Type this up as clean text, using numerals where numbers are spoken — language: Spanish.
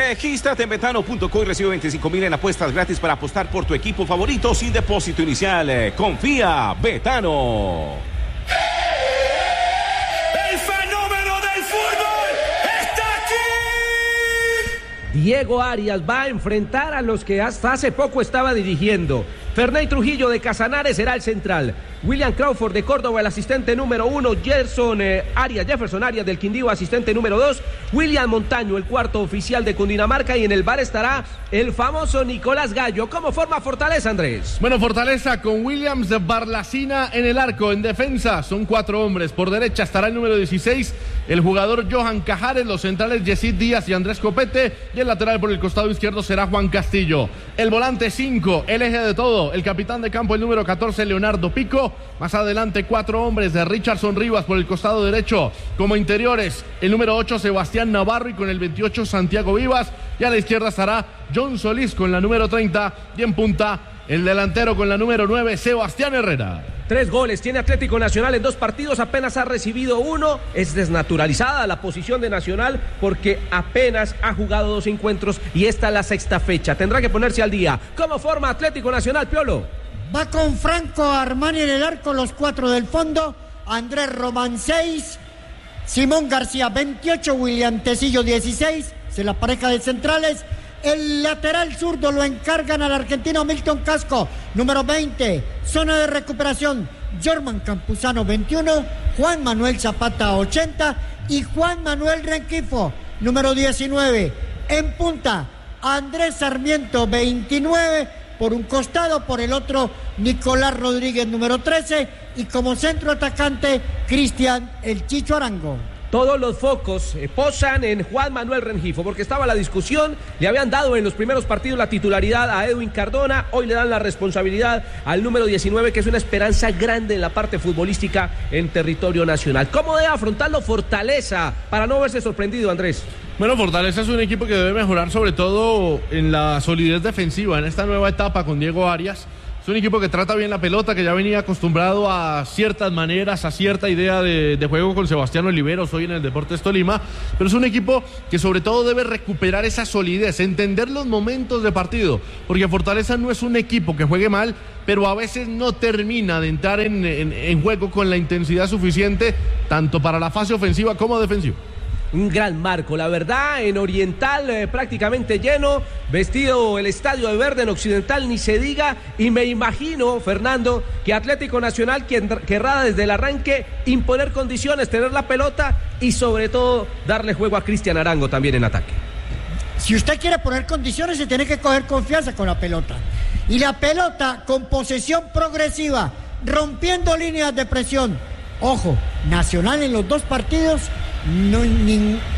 Regístrate en betano.co y recibe 25.000 en apuestas gratis para apostar por tu equipo favorito sin depósito inicial. Confía, Betano. ¡El fenómeno del fútbol está aquí! Diego Arias va a enfrentar a los que hasta hace poco estaba dirigiendo. Ferney Trujillo de Casanares será el central. William Crawford de Córdoba, el asistente número 1. Jefferson Arias del Quindío, asistente número 2. William Montaño, el cuarto oficial de Cundinamarca. Y en el bar estará el famoso Nicolás Gallo. ¿Cómo forma Fortaleza, Andrés? Bueno, Fortaleza con Williams Barlacina en el arco. En defensa son 4 hombres. Por derecha estará el número 16, el jugador Johan Cajares. Los centrales Yesid Díaz y Andrés Copete. Y el lateral por el costado izquierdo será Juan Castillo. El volante 5, el eje de todo, el capitán de campo, el número 14, Leonardo Pico. Más adelante 4 hombres de Richardson Rivas por el costado derecho. Como interiores, el número 8, Sebastián Navarro, y con el 28, Santiago Vivas. Y a la izquierda estará John Solís con la número 30. Y en punta, el delantero con la número 9, Sebastián Herrera. 3 goles tiene Atlético Nacional en 2 partidos, apenas ha recibido 1. Es desnaturalizada la posición de Nacional porque apenas ha jugado 2 encuentros y esta es la 6ª fecha. Tendrá que ponerse al día. ¿Cómo forma Atlético Nacional, Piolo? Va con Franco Armani en el arco, los 4 del fondo. Andrés Román 6, Simón García 28, William Tecillo 16, es la pareja de centrales. El lateral zurdo lo encargan al argentino Milton Casco, número 20, zona de recuperación, Jorman Campuzano 21, Juan Manuel Zapata 80 y Juan Manuel Renquifo, número 19. En punta, Andrés Sarmiento 29, por un costado, por el otro Nicolás Rodríguez, número 13, y como centro atacante, Cristian El Chicho Arango. Todos los focos posan en Juan Manuel Rengifo, porque estaba la discusión, le habían dado en los primeros partidos la titularidad a Edwin Cardona, hoy le dan la responsabilidad al número 19, que es una esperanza grande en la parte futbolística en territorio nacional. ¿Cómo debe afrontarlo Fortaleza para no verse sorprendido, Andrés? Bueno, Fortaleza es un equipo que debe mejorar sobre todo en la solidez defensiva en esta nueva etapa con Diego Arias. Es un equipo que trata bien la pelota, que ya venía acostumbrado a ciertas maneras, a cierta idea de juego con Sebastián Oliveros hoy en el Deportes Tolima, pero es un equipo que sobre todo debe recuperar esa solidez, entender los momentos de partido, porque Fortaleza no es un equipo que juegue mal, pero a veces no termina de entrar en juego con la intensidad suficiente, tanto para la fase ofensiva como defensiva. Un gran marco, la verdad, en Oriental prácticamente lleno, vestido el estadio de verde, en Occidental ni se diga, y me imagino, Fernando, que Atlético Nacional querrá desde el arranque imponer condiciones, tener la pelota y sobre todo darle juego a Cristian Arango también en ataque. Si usted quiere poner condiciones, se tiene que coger confianza con la pelota, y la pelota con posesión progresiva, rompiendo líneas de presión. Ojo, Nacional en los 2 partidos